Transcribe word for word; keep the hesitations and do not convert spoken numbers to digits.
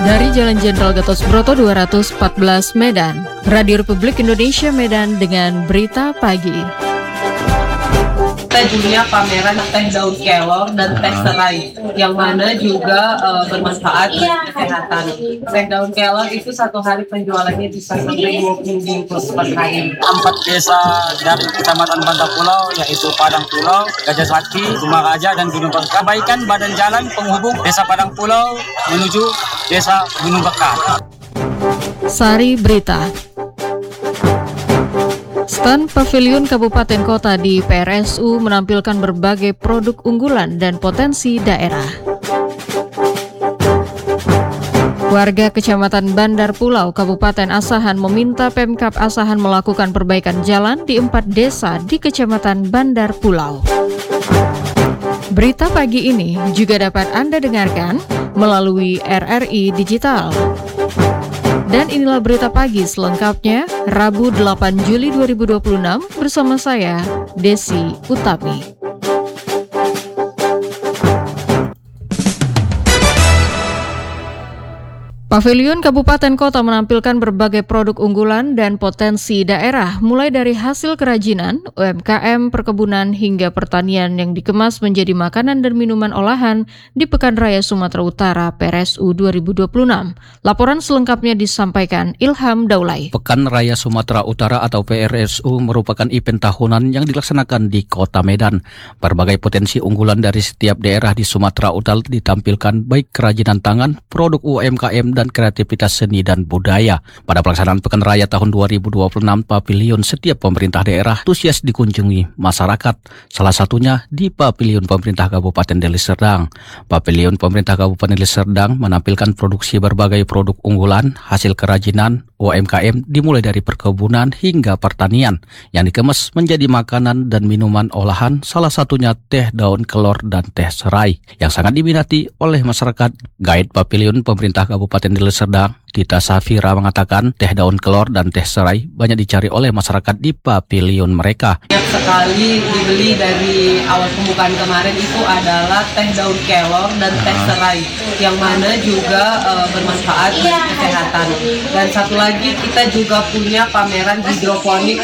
Dari Jalan Jenderal Gatot Subroto dua ratus empat belas Medan, Radio Republik Indonesia Medan dengan berita pagi. Kita punya pameran teh daun kelor dan teh serai, yang mana juga uh, bermanfaat bagi kesehatan. Teh daun kelor itu satu hari penjualannya bisa sampai dua puluh bungkus per hari. Empat desa dari Kecamatan Bantah Pulau, yaitu Padang Pulau, Gajah Sakti, Sumaraja, dan Gunung Bekar. Perbaikan badan jalan penghubung Desa Padang Pulau menuju Desa Gunung Bekar. Sari Berita. Stand Pavilion Kabupaten Kota di P R S U menampilkan berbagai produk unggulan dan potensi daerah. Warga Kecamatan Bandar Pulau, Kabupaten Asahan meminta Pemkab Asahan melakukan perbaikan jalan di empat desa di Kecamatan Bandar Pulau. Berita pagi ini juga dapat Anda dengarkan melalui R R I Digital. Dan inilah berita pagi selengkapnya, Rabu delapan Juli dua ribu dua puluh enam bersama saya, Desi Utami. Pavilion Kabupaten Kota menampilkan berbagai produk unggulan dan potensi daerah, mulai dari hasil kerajinan, U M K M, perkebunan, hingga pertanian yang dikemas menjadi makanan dan minuman olahan di Pekan Raya Sumatera Utara P R S U dua ribu dua puluh enam. Laporan selengkapnya disampaikan Ilham Daulay. Pekan Raya Sumatera Utara atau P R S U merupakan event tahunan yang dilaksanakan di Kota Medan. Berbagai potensi unggulan dari setiap daerah di Sumatera Utara ditampilkan, baik kerajinan tangan, produk U M K M, dan kreativitas seni dan budaya. Pada pelaksanaan Pekan Raya tahun dua ribu dua puluh enam, pavilion setiap pemerintah daerah antusias dikunjungi masyarakat. Salah satunya di Pavilion Pemerintah Kabupaten Deli Serdang. Pavilion Pemerintah Kabupaten Deli Serdang menampilkan produksi berbagai produk unggulan, hasil kerajinan, U M K M dimulai dari perkebunan hingga pertanian yang dikemas menjadi makanan dan minuman olahan, salah satunya teh daun kelor dan teh serai yang sangat diminati oleh masyarakat. Guide Pavilion Pemerintah Kabupaten Deli Serdang, Dita Safira, mengatakan teh daun kelor dan teh serai banyak dicari oleh masyarakat di pavilion mereka. Yang sekali dibeli dari awal pembukaan kemarin itu adalah teh daun kelor dan teh serai, yang mana juga uh, bermanfaat bagi kesehatan. Dan satu lagi kita juga punya pameran hidroponik